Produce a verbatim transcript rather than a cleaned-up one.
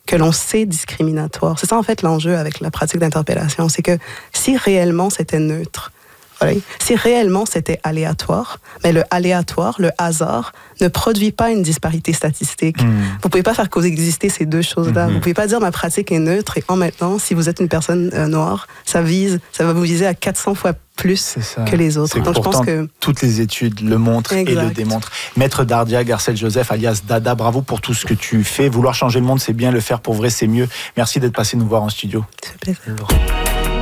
que l'on sait discriminatoire. C'est ça, en fait, l'enjeu avec la pratique d'interpellation. C'est que si réellement c'était neutre, voilà, si réellement c'était aléatoire, mais le aléatoire, le hasard, ne produit pas une disparité statistique. Mmh. Vous pouvez pas faire coexister ces deux choses-là. Mmh. Vous pouvez pas dire ma pratique est neutre et en même temps, si vous êtes une personne euh, noire, ça vise, ça va vous viser à quatre cents fois plus que les autres. Donc je pense que toutes les études le montrent exact. Et le démontrent. Maître Dardia Garcel Joseph, alias Dada, bravo pour tout ce que tu fais. Vouloir changer le monde, c'est bien. Le faire pour vrai, c'est mieux. Merci d'être passé nous voir en studio. Ça fait plaisir.